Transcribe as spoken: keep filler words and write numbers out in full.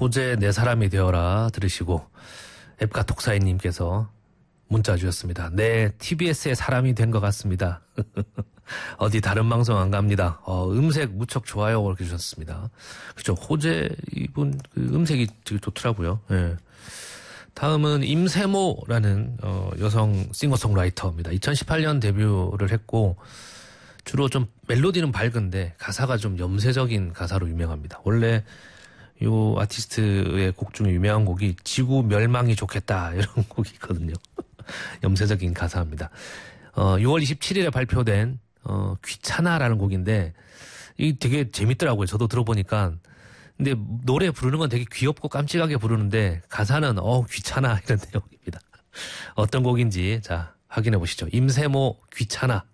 호재 내 사람이 되어라 들으시고 앱가톡사이님께서 문자 주셨습니다. 네, 티비에스의 사람이 된 것 같습니다. 어디 다른 방송 안 갑니다. 어, 음색 무척 좋아요. 그렇게 주셨습니다. 그죠. 호재 이분 그 음색이 되게 좋더라고요. 예. 다음은 임세모라는 어, 여성 싱어송라이터입니다. 이천십팔 년 데뷔를 했고 주로 좀 멜로디는 밝은데 가사가 좀 염세적인 가사로 유명합니다. 원래 요 아티스트의 곡 중에 유명한 곡이 지구 멸망이 좋겠다 이런 곡이 있거든요. 염세적인 가사입니다. 어, 유월 이십칠일에 발표된 어, 귀찮아라는 곡인데 이 되게 재밌더라고요. 저도 들어보니까. 근데 노래 부르는 건 되게 귀엽고 깜찍하게 부르는데 가사는 어 귀찮아 이런 내용입니다. 어떤 곡인지 자 확인해 보시죠. 임세모 귀찮아.